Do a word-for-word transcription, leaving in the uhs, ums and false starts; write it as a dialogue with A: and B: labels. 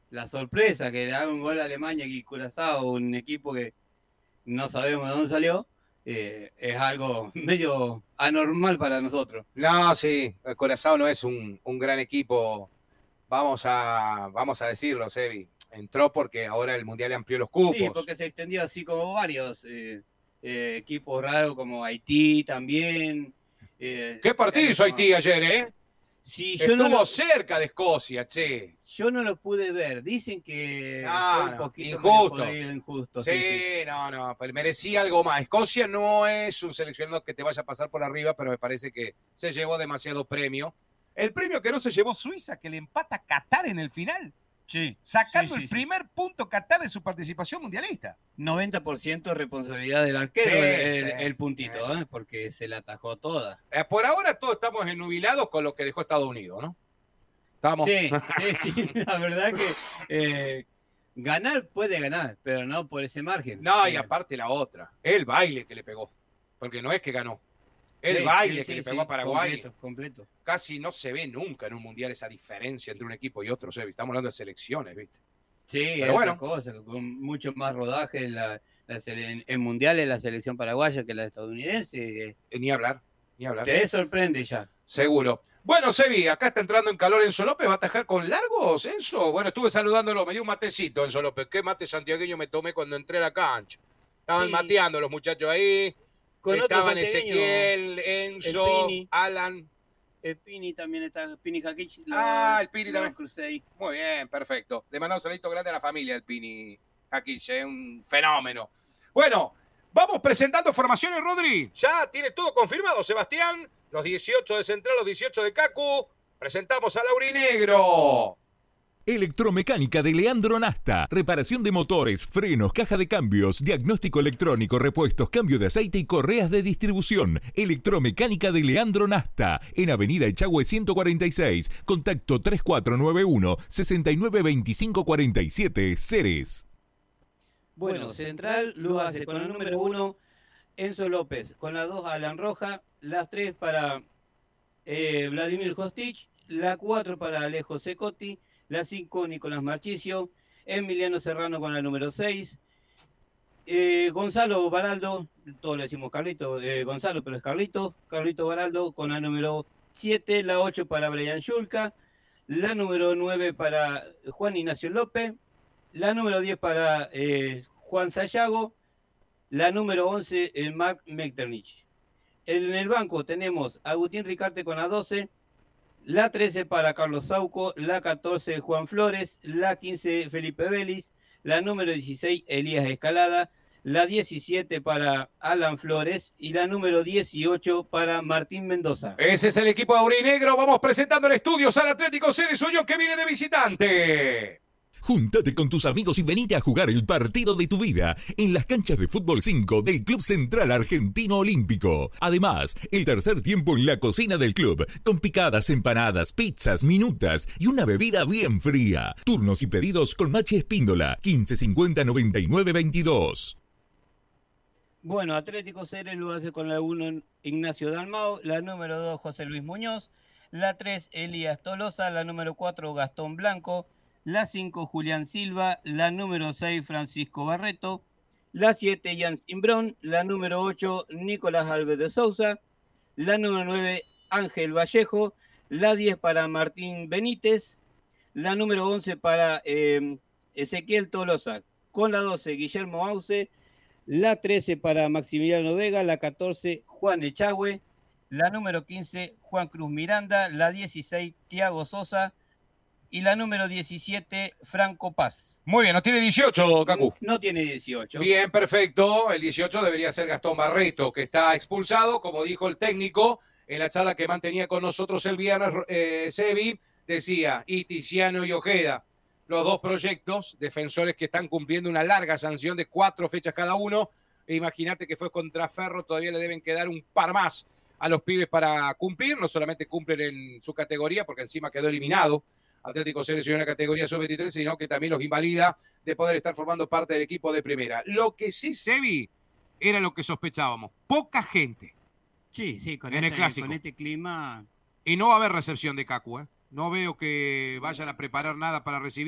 A: la sorpresa que le haga un gol a Alemania y Curazao, un equipo que no sabemos de dónde salió, eh, es algo medio anormal para nosotros.
B: No, sí, el Curazao no es un, un gran equipo, vamos a, vamos a decirlo, Sebi. Entró porque ahora el Mundial amplió los cupos.
A: Sí, porque se extendió así como varios eh, eh, equipos raros como Haití también.
B: Eh, ¿Qué partido hizo Haití ayer, eh?
A: Sí,
B: yo Estuvo
A: no lo,
B: cerca de Escocia, che.
A: Yo no lo pude ver. Dicen que
B: no,
A: fue un
B: no,
A: poquito
B: injusto.
A: Jodido, injusto.
B: Sí,
A: sí, sí,
B: no, no, pero merecía algo más. Escocia no es un seleccionado que te vaya a pasar por arriba, pero me parece que se llevó demasiado premio. El premio que no se llevó Suiza, que le empata a Qatar en el final.
A: Sí,
B: sacando
A: sí, sí,
B: el primer sí. punto Qatar de su participación mundialista.
A: noventa por ciento responsabilidad del arquero, sí, el, sí, el puntito, sí. ¿eh? Porque se la atajó toda.
B: Eh, por ahora todos estamos ennubilados con lo que dejó Estados Unidos, ¿no? Estamos...
A: Sí, sí, sí, la verdad que eh, ganar puede ganar, pero no por ese margen.
B: No, y aparte la otra, el baile que le pegó, porque no es que ganó. El sí, baile sí, que sí, le pegó sí, a Paraguay.
A: Completo, completo.
B: Casi no se ve nunca en un mundial esa diferencia entre un equipo y otro. ¿sí? Estamos hablando de selecciones, ¿viste?
A: Sí,
B: pero
A: es
B: bueno.
A: otra cosa, con mucho más rodaje en, la, la en, en mundiales la selección paraguaya que la estadounidense.
B: Eh, ni hablar, ni hablar.
A: Te sorprende ya.
B: Seguro. Bueno, Sebi, acá está entrando en calor Enzo López. ¿Va a atajar con largos, Enzo? Bueno, estuve saludándolo, me dio un matecito, Enzo López. ¿Qué mate santiagueño me tomé cuando entré a la cancha? Estaban sí. mateando los muchachos ahí. Con Estaban Ezequiel, Enzo, el Alan.
A: El Pini también está, el Pini Jaquic.
B: Ah, el Pini también. Crucé. Muy bien, perfecto. Le mandamos un saludito grande a la familia del Pini Jaquic, es un fenómeno. Bueno, vamos presentando formaciones, Rodri. Ya tiene todo confirmado, Sebastián. Los dieciocho de Central, los dieciocho de Cacu. Presentamos al Aurinegro.
C: Electromecánica de Leandro Nasta. Reparación de motores, frenos, caja de cambios, diagnóstico electrónico, repuestos, cambio de aceite y correas de distribución. Electromecánica de Leandro Nasta. En Avenida Echagüe ciento cuarenta y seis. Contacto tres cuatro nueve uno, seis nueve dos cinco cuatro siete, Ceres.
A: Bueno, Central lo hace con el número uno, Enzo López. Con la dos, Alan Roja. Las tres para eh, Vladimir Hostich. La cuatro para Alejo Secotti. La cinco, Nicolás Marchicio. Emiliano Serrano con la número seis. Eh, Gonzalo Baraldo, todos le decimos Carlito, eh, Gonzalo, pero es Carlito. Carlito Baraldo con la número siete. La ocho para Brian Yulka. La número nueve para Juan Ignacio López. La número diez para eh, Juan Sayago. La número once, el Mark Metternich. En el banco tenemos a Agustín Ricarte con la doce. La trece para Carlos Sauco, la catorce Juan Flores, la quince Felipe Vélez, la número dieciséis Elías Escalada, la diecisiete para Alan Flores y la número dieciocho para Martín Mendoza.
B: Ese es el equipo de Aurinegro. Vamos presentando el estudio San Atlético Ceres Unión que viene de visitante.
C: Júntate con tus amigos y venite a jugar el partido de tu vida en las canchas de fútbol cinco del Club Central Argentino Olímpico. Además, el tercer tiempo en la cocina del club, con picadas, empanadas, pizzas, minutas y una bebida bien fría. Turnos y pedidos con Machi Espíndola, quince cincuenta noventa y nueve veintidós.
A: Bueno, Atlético Ceres lo hace con la uno Ignacio Dalmao, la número dos José Luis Muñoz, la tres Elías Tolosa, la número cuatro Gastón Blanco, la cinco, Julián Silva, la número seis, Francisco Barreto, la siete, Jan Simbrón, la número ocho, Nicolás Alves de Sousa, la número nueve, Ángel Vallejo, la diez para Martín Benítez, la número once para eh, Ezequiel Tolosa, con la doce, Guillermo Auce, la trece para Maximiliano Vega, la catorce, Juan Echagüe, la número quince, Juan Cruz Miranda, la dieciséis, Tiago Sosa, y la número diecisiete, Franco Paz.
B: Muy bien, no tiene dieciocho, Cacu.
A: No, no tiene dieciocho.
B: Bien, perfecto. El dieciocho debería ser Gastón Barreto, que está expulsado, como dijo el técnico en la charla que mantenía con nosotros el viernes. Eh, Sebi decía, y Tiziano y Ojeda, los dos proyectos, defensores que están cumpliendo una larga sanción de cuatro fechas cada uno. E imagínate que fue contra Ferro, todavía le deben quedar un par más a los pibes para cumplir. No solamente cumplen en su categoría, porque encima quedó eliminado Atlético Ceres en una categoría sub veintitrés, sino que también los invalida de poder estar formando parte del equipo de primera. Lo que sí, Sebi, era lo que sospechábamos. Poca gente.
A: Sí, sí, con,
B: en
A: este,
B: el clásico.
A: Con este clima.
B: Y no va a haber recepción de Cacu, ¿eh? No veo que vayan a preparar nada para recibir.